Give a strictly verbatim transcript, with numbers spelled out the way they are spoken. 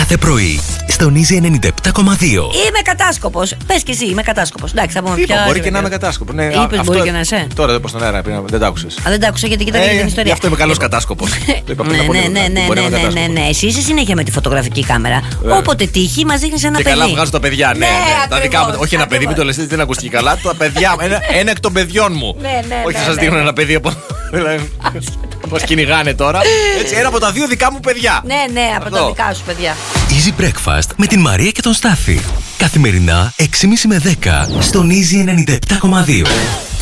κάθε πρωί στον Easy ενενήντα επτά κόμμα δύο. Είμαι κατάσκοπος. Πες και εσύ, είμαι κατάσκοπος. Εντάξει, θα πούμε Είπα, πια. μπορεί και να είμαι κατάσκοπο. Ναι, Είπες, αυτό... μπορεί και να είσαι. Τώρα δεν πω στον αέρα, πριν, δεν τα άκουσες. Α, δεν τα άκουσα γιατί κοίταγα Ε, την ιστορία. γι' αυτό είμαι καλός Λοιπόν. κατάσκοπος. Το είπα Ναι, πριν από ναι, λίγο. ναι, ναι, Μπορεί να είμαι ναι, ναι, κατάσκοπος. ναι. Εσύ είσαι συνέχεια με τη φωτογραφική κάμερα. Βέβαια. Όποτε τύχει, μας δείχνεις ένα Και παιδί. καλά βγάζω τα παιδιά, ναι. Ναι, ναι. Τα δικά μου. ακριβώς, Όχι ένα παιδί, μην το λες, δεν ακούστηκε καλά. Τα παιδιά, ένα, ένα εκ των παιδιών μου. Ναι, ναι, Όχι, ναι, θα σας ναι. δείχνω ένα παιδί από. Πώς κυνηγάνε τώρα. Έτσι, ένα από τα δύο δικά μου παιδιά. Ναι, ναι, από Αυτό. τα δικά σου παιδιά. Easy Breakfast με την Μαρία και τον Στάφη. Καθημερινά έξι και μισή με δέκα στον Easy ενενήντα επτά κόμμα δύο.